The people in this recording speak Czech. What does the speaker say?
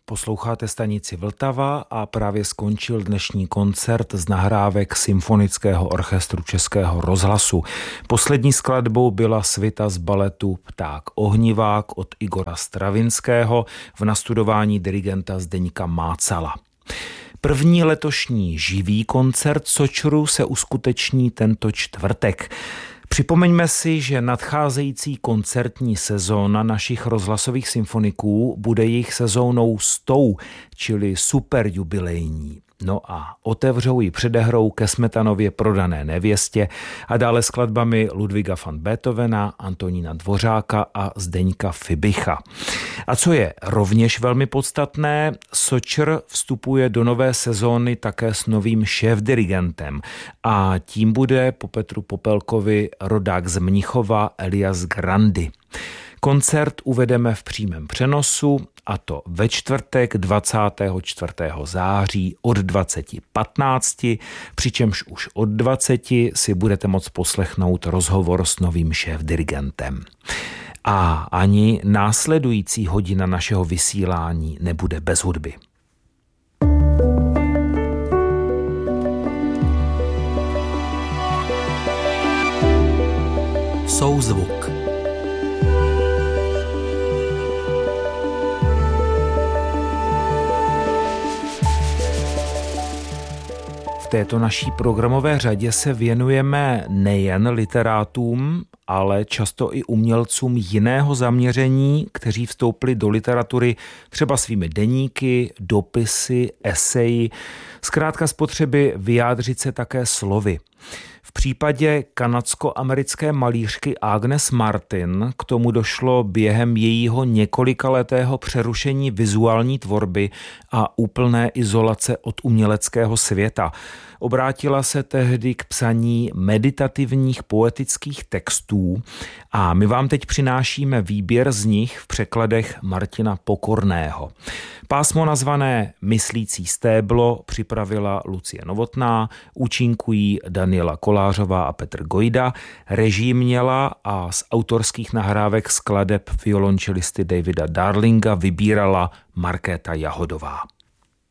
Posloucháte stanici Vltava a právě skončil dnešní koncert z nahrávek Symfonického orchestru Českého rozhlasu. Poslední skladbou byla svita z baletu Pták ohnivák od Igora Stravinského v nastudování dirigenta Zdeňka Mácala. První letošní živý koncert Sočru se uskuteční tento čtvrtek. Připomeňme si, že nadcházející koncertní sezóna našich rozhlasových symfoniků bude jejich sezónou 100, čili superjubilejní. No a otevřou ji předehrou ke Smetanově Prodané nevěstě a dále skladbami Ludwiga van Beethovena, Antonína Dvořáka a Zdeňka Fibicha. A co je rovněž velmi podstatné, Sočr vstupuje do nové sezóny také s novým šéfdirigentem a tím bude po Petru Popelkovi rodák z Mnichova Elias Grandi. Koncert uvedeme v přímém přenosu, a to ve čtvrtek 24. září od 20:15, přičemž už od 20 si budete moct poslechnout rozhovor s novým šéfdirigentem. A ani následující hodina našeho vysílání nebude bez hudby. Souzvuk. V této naší programové řadě se věnujeme nejen literátům, ale často i umělcům jiného zaměření, kteří vstoupili do literatury třeba svými deníky, dopisy, eseji, zkrátka z potřeby vyjádřit se také slovy. V případě kanadsko-americké malířky Agnes Martin k tomu došlo během jejího několikaletého přerušení vizuální tvorby a úplné izolace od uměleckého světa. Obrátila se tehdy k psaní meditativních poetických textů a my vám teď přinášíme výběr z nich v překladech Martina Pokorného. Pásmo nazvané Myslící stéblo připravila Lucie Novotná, účinkují Daniela Kolářová a Petr Gojda, režii měla a z autorských nahrávek skladeb violončelisty Davida Darlinga vybírala Markéta Jahodová.